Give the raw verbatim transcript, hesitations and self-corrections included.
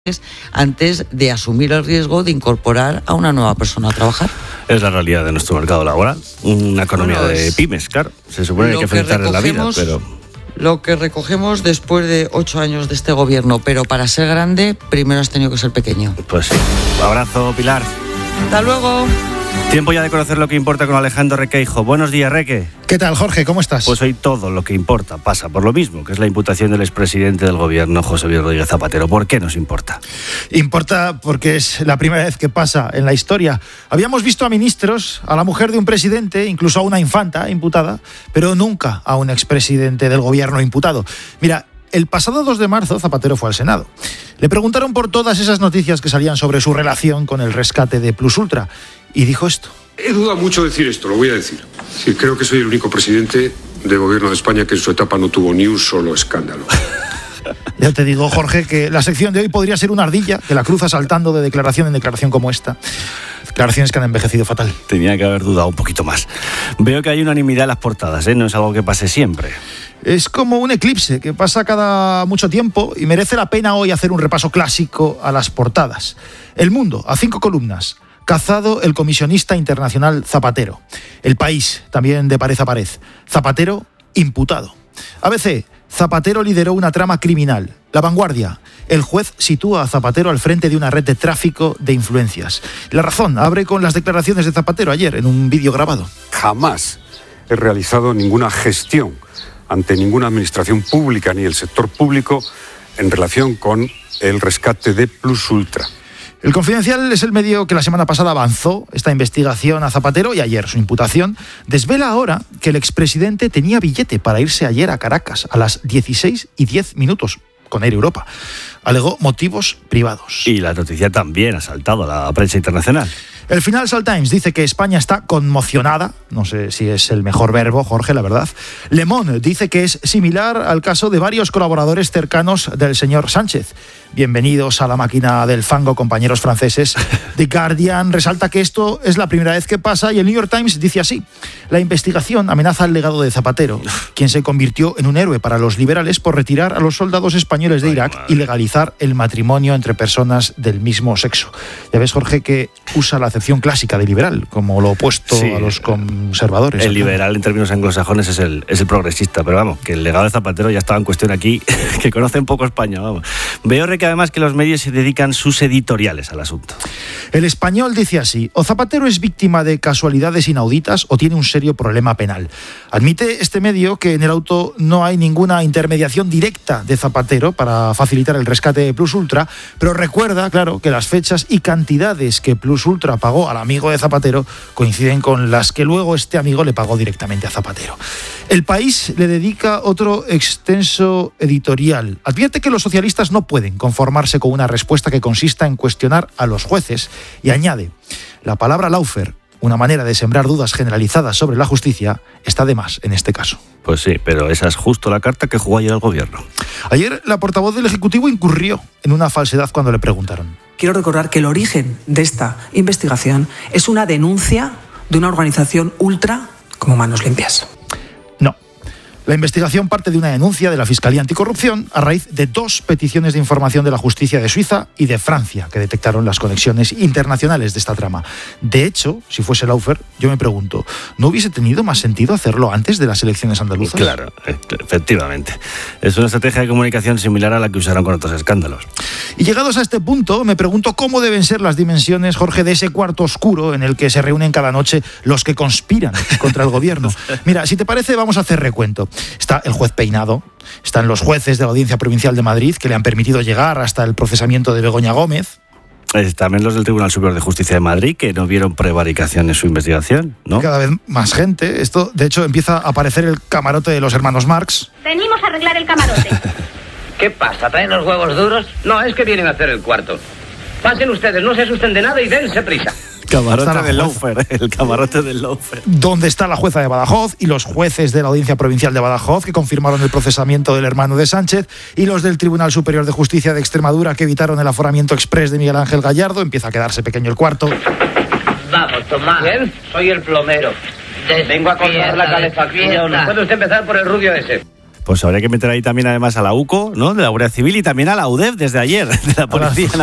antes de asumir el riesgo de incorporar a una nueva persona a trabajar. Es la realidad de nuestro mercado laboral, una economía bueno, de pymes, claro. Se supone que hay que enfrentar en la vida, pero... Lo que recogemos después de ocho años de este gobierno, pero para ser grande, primero has tenido que ser pequeño. Pues sí. Un abrazo, Pilar. Hasta luego. Tiempo ya de conocer lo que importa con Alejandro Requeijo. Buenos días, Reque. ¿Qué tal, Jorge? ¿Cómo estás? Pues hoy todo lo que importa pasa por lo mismo, que es la imputación del expresidente del gobierno, José Luis Rodríguez Zapatero. ¿Por qué nos importa? Importa porque es la primera vez que pasa en la historia. Habíamos visto a ministros, a la mujer de un presidente, incluso a una infanta imputada, pero nunca a un expresidente del gobierno imputado. Mira, el pasado dos de marzo Zapatero fue al Senado. Le preguntaron por todas esas noticias que salían sobre su relación con el rescate de Plus Ultra y dijo esto. He dudado mucho decir esto, lo voy a decir. Sí, creo que soy el único presidente del gobierno de España que en su etapa no tuvo ni un solo escándalo. Ya te digo, Jorge, que la sección de hoy podría ser una ardilla que la cruza saltando de declaración en declaración como esta. Declaraciones que han envejecido fatal. Tenía que haber dudado un poquito más. Veo que hay unanimidad en las portadas, ¿eh? No es algo que pase siempre. Es como un eclipse que pasa cada mucho tiempo y merece la pena hoy hacer un repaso clásico a las portadas. El Mundo, a cinco columnas. Cazado el comisionista internacional Zapatero. El País, también de pared a pared. Zapatero, imputado. A B C, Zapatero lideró una trama criminal. La Vanguardia, el juez sitúa a Zapatero al frente de una red de tráfico de influencias. La Razón abre con las declaraciones de Zapatero ayer en un vídeo grabado. Jamás he realizado ninguna gestión ante ninguna administración pública ni el sector público en relación con el rescate de Plus Ultra. El Confidencial es el medio que la semana pasada avanzó esta investigación a Zapatero y ayer su imputación. Desvela ahora que el expresidente tenía billete para irse ayer a Caracas a las dieciséis y diez minutos con Air Europa. Alegó motivos privados. Y la noticia también ha saltado a la prensa internacional. El Financial Times dice que España está conmocionada, no sé si es el mejor verbo, Jorge, la verdad. Le Monde dice que es similar al caso de varios colaboradores cercanos del señor Sánchez. Bienvenidos a la máquina del fango, compañeros franceses. The Guardian resalta que esto es la primera vez que pasa y el New York Times dice así. La investigación amenaza el legado de Zapatero, quien se convirtió en un héroe para los liberales por retirar a los soldados españoles de Irak y legalizar el matrimonio entre personas del mismo sexo. Ya ves, Jorge, que usa la acepción clásica de liberal, como lo opuesto sí, a los conservadores. El liberal en términos anglosajones es el, es el progresista, pero vamos, que el legado de Zapatero ya estaba en cuestión aquí, que conocen poco España, vamos. Veo que además que los medios se dedican sus editoriales al asunto. El Español dice así: o Zapatero es víctima de casualidades inauditas o tiene un serio problema penal. Admite este medio que en el auto no hay ninguna intermediación directa de Zapatero para facilitar el rescate de Plus Ultra, pero recuerda, claro, que las fechas y cantidades que Plus Ultra pagó al amigo de Zapatero coinciden con las que luego este amigo le pagó directamente a Zapatero. El País le dedica otro extenso editorial. Advierte que los socialistas no pueden conformarse con una respuesta que consista en cuestionar a los jueces y añade: la palabra lawfare, una manera de sembrar dudas generalizadas sobre la justicia, está de más en este caso. Pues sí, pero esa es justo la carta que jugó ayer el gobierno. Ayer la portavoz del Ejecutivo incurrió en una falsedad cuando le preguntaron. Quiero recordar que el origen de esta investigación es una denuncia de una organización ultra como Manos Limpias. No. La investigación parte de una denuncia de la Fiscalía Anticorrupción a raíz de dos peticiones de información de la justicia de Suiza y de Francia que detectaron las conexiones internacionales de esta trama. De hecho, si fuese lawfare, yo me pregunto, ¿no hubiese tenido más sentido hacerlo antes de las elecciones andaluzas? Claro, efectivamente. Es una estrategia de comunicación similar a la que usaron con otros escándalos. Y llegados a este punto, me pregunto cómo deben ser las dimensiones, Jorge, de ese cuarto oscuro en el que se reúnen cada noche los que conspiran contra el gobierno. Mira, si te parece, vamos a hacer recuento. Está el juez Peinado, están los jueces de la Audiencia Provincial de Madrid que le han permitido llegar hasta el procesamiento de Begoña Gómez. Eh, también los del Tribunal Superior de Justicia de Madrid, que no vieron prevaricación en su investigación, ¿no? Cada vez más gente. Esto, de hecho, empieza a aparecer el camarote de los hermanos Marx. Venimos a arreglar el camarote. ¿Qué pasa? ¿Traen los huevos duros? No, es que vienen a hacer el cuarto. Pasen ustedes, no se asusten de nada y dense prisa. Camarote del lawfare, el camarote del lawfare. Donde está la jueza de Badajoz y los jueces de la Audiencia Provincial de Badajoz que confirmaron el procesamiento del hermano de Sánchez y los del Tribunal Superior de Justicia de Extremadura que evitaron el aforamiento exprés de Miguel Ángel Gallardo. Empieza a quedarse pequeño el cuarto. Vamos, Tomás. ¿Bien? Soy el plomero. Vengo a controlar la calefacción. ¿Puede usted empezar por el rubio ese? pues habría que meter ahí también además a la U C O, ¿no?, de la Guardia Civil, y también a la U D E F desde ayer, de la Policía